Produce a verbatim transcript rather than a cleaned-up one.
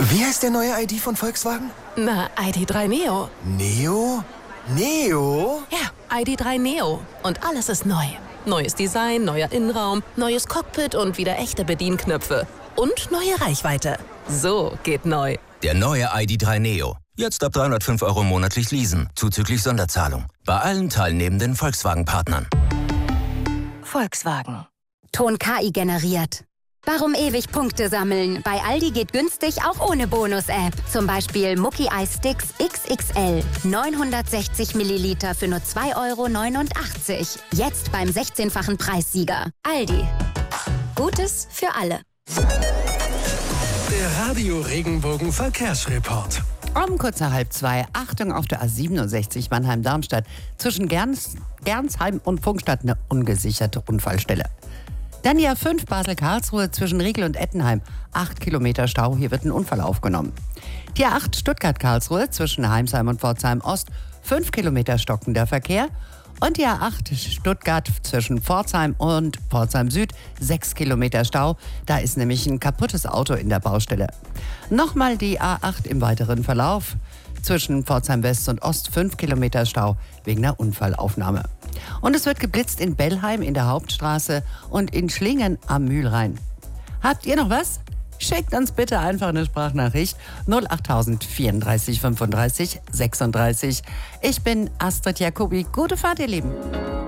Wie heißt der neue I D von Volkswagen? Na, I D drei Neo. Neo? Neo? Ja, I D drei Neo. Und alles ist neu. Neues Design, neuer Innenraum, neues Cockpit und wieder echte Bedienknöpfe. Und neue Reichweite. So geht neu. Der neue I D drei Neo. Jetzt ab dreihundertfünf Euro monatlich leasen, zuzüglich Sonderzahlung. Bei allen teilnehmenden Volkswagen-Partnern. Volkswagen. Ton K I generiert. Warum ewig Punkte sammeln? Bei Aldi geht günstig auch ohne Bonus-App. Zum Beispiel Mucki Eis Sticks X X L. neunhundertsechzig Milliliter für nur zwei Euro neunundachtzig. Jetzt beim sechzehnfachen Preissieger. Aldi. Gutes für alle. Der Radio Regenbogen Verkehrsreport. Um kurz nach halb zwei, Achtung auf der A siebenundsechzig Mannheim-Darmstadt. Zwischen Gerns, Gernsheim und Pfungstadt eine ungesicherte Unfallstelle. Dann die A fünf Basel-Karlsruhe zwischen Riegel und Ettenheim. Acht Kilometer Stau, hier wird ein Unfall aufgenommen. Die A acht Stuttgart-Karlsruhe zwischen Heimsheim und Pforzheim-Ost. Fünf Kilometer stockender Verkehr. Und die A acht Stuttgart zwischen Pforzheim und Pforzheim-Süd. Sechs Kilometer Stau. Da ist nämlich ein kaputtes Auto in der Baustelle. Nochmal die A acht im weiteren Verlauf. Zwischen Pforzheim West und Ost fünf Kilometer Stau wegen einer Unfallaufnahme. Und es wird geblitzt in Bellheim in der Hauptstraße und in Schlingen am Mühlrhein. Habt ihr noch was? Schickt uns bitte einfach eine Sprachnachricht null acht vierunddreißig fünfunddreißig sechsunddreißig. Ich bin Astrid Jacobi. Gute Fahrt, ihr Lieben.